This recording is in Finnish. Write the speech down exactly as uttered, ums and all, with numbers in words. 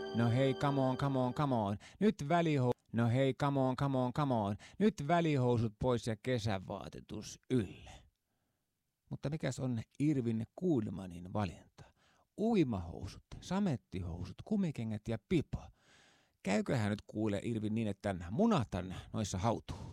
No hei, come on, come on, come on. Nyt väliho... No hei, come on, come on, come on. Nyt välihousut pois ja kesävaatetus ylle. Mutta mikäs on Irvin Kuhlmanin valinta? Uimahousut, samettihousut, kumikengät ja pipo. Käyköhän nyt kuule Irvin niin, että munahtan noissa hautuu?